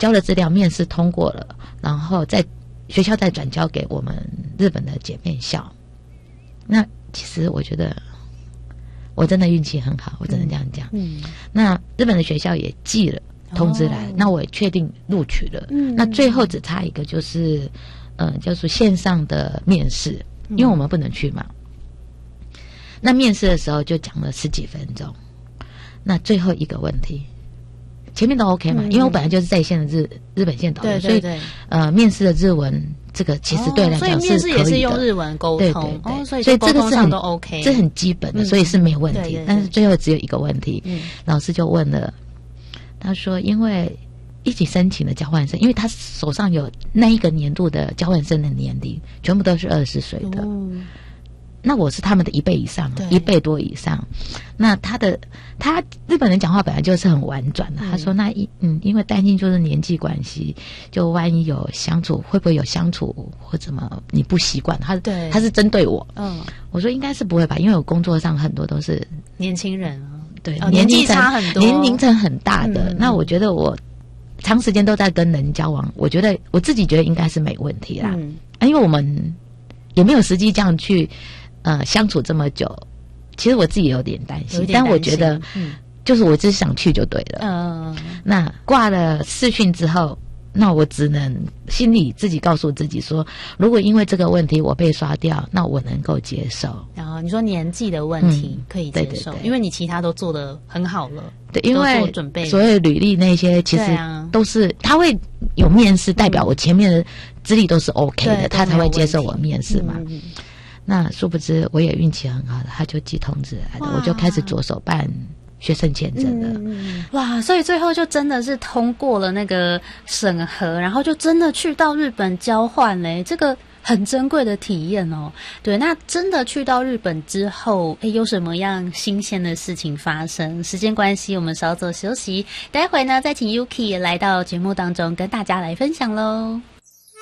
交了资料，面试通过了，然后学校再转交给我们日本的姐妹校。那其实我觉得我真的运气很好，我只能这样讲。那日本的学校也寄了通知来，那我也确定录取了。那最后只差一个就是叫做线上的面试，因为我们不能去嘛。那面试的时候就讲了10几分钟，那最后一个问题，前面都 OK 嘛，因为我本来就是在线的日本线导游，所以面试的日文这个其实对来讲是可以的， 所以面试也是用日文沟通， 对， 所以这个是很都 OK， 这很基本的，所以是没问题。但是最后只有一个问题，老师就问了，他说因为一起申请的交换生，因为他手上有那一个年度的交换生的年龄全部都是20岁的，那我是他们的1倍以上，1倍多以上。那他日本人讲话本来就是很婉转的，他说那因为担心就是年纪关系，就万一有相处，会不会有相处或怎么你不习惯？他是针对我，我说应该是不会吧，因为我工作上很多都是年轻人啊， 对， 年纪差很多， 年龄层很大的。那我觉得我长时间都在跟人交往，我自己觉得应该是没问题啦，因为我们也没有实际这样去相处这么久，其实我自己有点担心，但我觉得就是我只是想去就对了。那挂了视讯之后，那我只能心里自己告诉自己说，如果因为这个问题我被刷掉，那我能够接受。 然后你说年纪的问题可以接受，因为你其他都做得很好了， 对，因为准备所有履历那些其实都是他会有面试，代表我前面的资历都是 OK 的，他才会接受我面试嘛。那殊不知我也运气很好的，他就寄通知来了，我就开始着手办学生签证了。 哇，所以最后就真的是通过了那个审核，然后就真的去到日本交换嘞，这个很珍贵的体验哦。对，那真的去到日本之后，有什么样新鲜的事情发生？时间关系，我们稍作休息，待会呢再请 Yuki 来到节目当中跟大家来分享咯。